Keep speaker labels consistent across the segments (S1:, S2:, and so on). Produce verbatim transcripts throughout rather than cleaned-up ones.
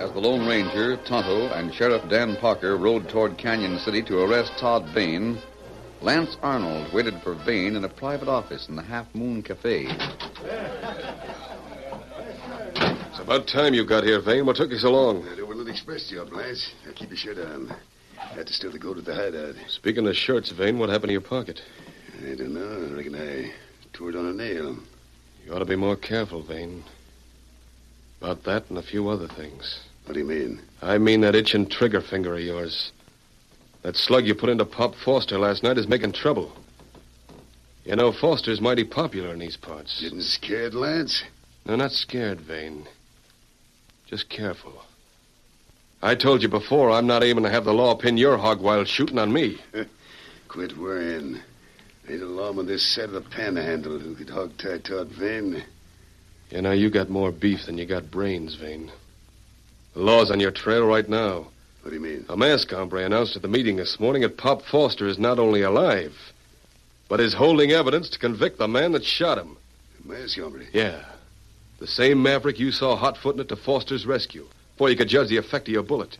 S1: As the Lone Ranger, Tonto, and Sheriff Dan Parker rode toward Canyon City to arrest Todd Vane, Lance Arnold waited for Vane in a private office in the Half Moon Cafe.
S2: It's about time you got here, Vane. What took you so long?
S3: That Overland Express job, Lance. Now keep your shirt on. Had to steal the gold at the hideout.
S2: Speaking of shirts, Vane, what happened to your pocket?
S3: I don't know. I reckon I tore it on a nail.
S2: You ought to be more careful, Vane. About that and a few other things.
S3: What do you mean?
S2: I mean that itching trigger finger of yours. That slug you put into Pop Foster last night is making trouble. You know, Foster's mighty popular in these parts.
S3: Getting scared, Lance?
S2: No, not scared, Vane. Just careful. I told you before I'm not aiming to have the law pin your hog while shooting on me.
S3: Quit worrying. Ain't a lawman this side of the panhandle who could hog-tie Todd Vane.
S2: You know, you got more beef than you got brains, Vane. The law's on your trail right now.
S3: What do you mean?
S2: A masked hombre announced at the meeting this morning that Pop Foster is not only alive, but is holding evidence to convict the man that shot him.
S3: A masked hombre?
S2: Yeah. The same maverick you saw hot-footing it to Foster's rescue, before you could judge the effect of your bullet.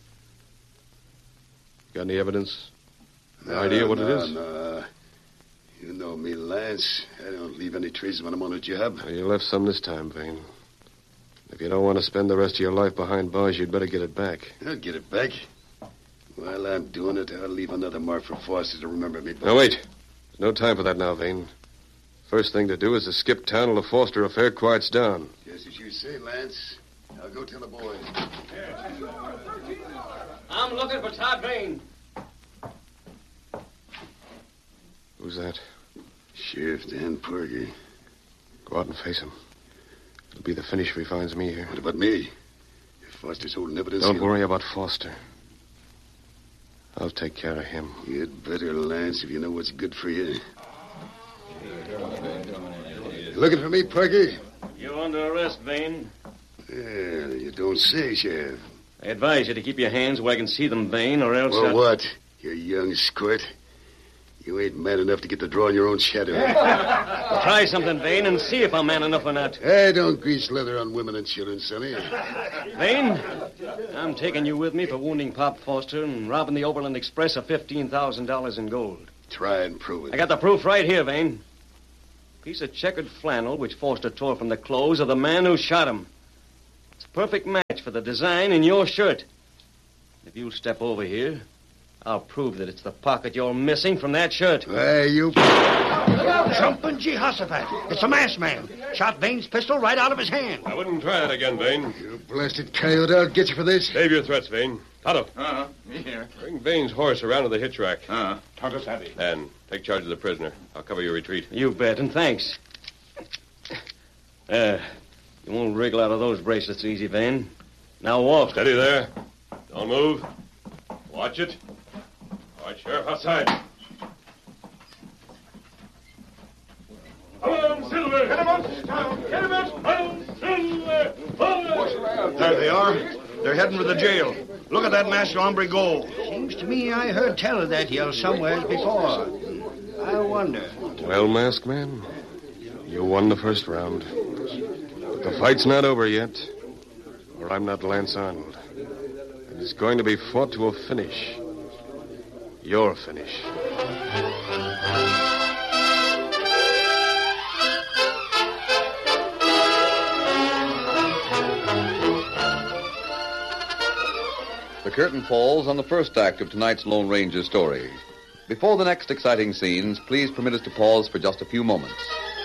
S2: Got any evidence? No, no idea what
S3: no,
S2: it is?
S3: No. You know me, Lance. I don't leave any traces when I'm on a job.
S2: Well, you left some this time, Vane. If you don't want to spend the rest of your life behind bars, you'd better get it back.
S3: I'll get it back. While I'm doing it, I'll leave another mark for Foster to remember me.
S2: Now, wait. There's no time for that now, Vane. First thing to do is to skip town till the Foster affair quiets down.
S3: Just as you say, Lance. I'll go tell the boys.
S4: I'm looking for Todd Vane.
S2: Who's that?
S3: Sheriff Dan Parker.
S2: Go out and face him. It'll be the finish if he finds me here.
S3: What about me? If Foster's holding evidence...
S2: Don't
S3: he'll...
S2: worry about Foster. I'll take care of him.
S3: You'd better, Lance, if you know what's good for you. Looking for me, Parker?
S4: You're under arrest, Vane.
S3: Well, you don't say, Sheriff.
S4: I advise you to keep your hands where I can see them, Vane, or else...
S3: Well,
S4: I...
S3: what? You young squirt. You ain't man enough to get to draw in your own shadow.
S4: Well, try something, Vane, and see if I'm man enough or not.
S3: Hey, don't grease leather on women and children, Sonny.
S4: Vane, I'm taking you with me for wounding Pop Foster and robbing the Overland Express of fifteen thousand dollars in gold.
S3: Try and prove it.
S4: I got the proof right here, Vane. Piece of checkered flannel which Foster tore from the clothes of the man who shot him. It's a perfect match for the design in your shirt. If you'll step over here, I'll prove that it's the pocket you're missing from that shirt.
S3: Hey, you...
S5: Jumping Jehoshaphat. It's a masked man. Shot Vane's pistol right out of his hand.
S2: I wouldn't try that again, Vane.
S3: You blasted coyote. I'll get you for this.
S2: Save your threats, Vane. Tonto.
S6: Uh-huh. Me here.
S2: Bring Vane's horse around to the hitch rack.
S6: Uh-huh. Tonto savvy.
S2: And take charge of the prisoner. I'll cover your retreat.
S4: You bet, and thanks. Uh, you won't wriggle out of those bracelets easy, Vane. Now walk.
S2: Steady there. Don't move. Watch it. All right, Sheriff, outside.
S7: Come on, Silver! Get him up! Get him up! Come on, Silver!
S5: There they are. They're heading for the jail. Look at that masked hombre go. Seems to me I heard tell of that yell somewhere before. I wonder.
S2: Well, masked man, you won the first round. But the fight's not over yet, or I'm not Lance Arnold. And it's going to be fought to a finish. Your finish.
S1: The curtain falls on the first act of tonight's Lone Ranger story. Before the next exciting scenes, please permit us to pause for just a few moments.